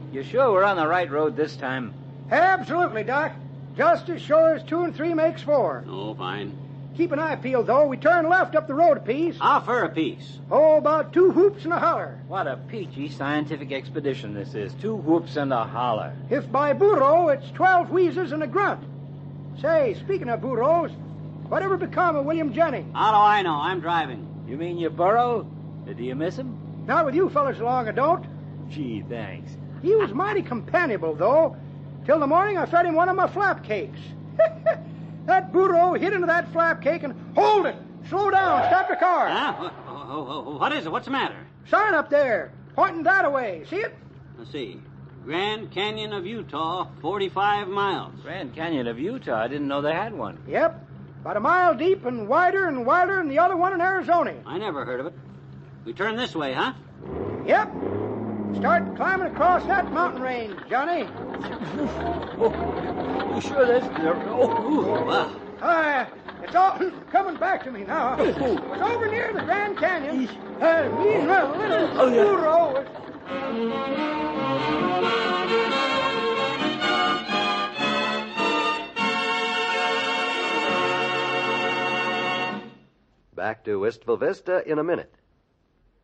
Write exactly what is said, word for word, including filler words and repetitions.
You sure we're on the right road this time? Absolutely, Doc. Just as sure as two and three makes four. Oh, fine. Keep an eye peeled, though. We turn left up the road a piece. How fur a piece? Oh, about two whoops and a holler. What a peachy scientific expedition this is. Two whoops and a holler. If by burro, it's twelve wheezes and a grunt. Say, speaking of burros, whatever become of William Jennings? How do I know? I'm driving. You mean your burro? Do you miss him? Not with you fellas along, I don't. Gee, thanks. He was mighty companionable, though. Till the morning I fed him one of my flap cakes. That burro hit into that flap cake and... Hold it! Slow down! Stop the car! Huh? What is it? What's the matter? Sign up there, pointing that way. See it? Let's see. Grand Canyon of Utah, forty-five miles. Grand Canyon of Utah? I didn't know they had one. Yep. About a mile deep and wider and wilder than the other one in Arizona. I never heard of it. We turn this way, huh? Yep. Start climbing across that mountain range, Johnny. Oh, you sure that's... Oh, Ooh, wow. Uh, it's all coming back to me now. It's over near the Grand Canyon. Uh, me and my little Oh, yeah. burro was... Back to Wistful Vista in a minute.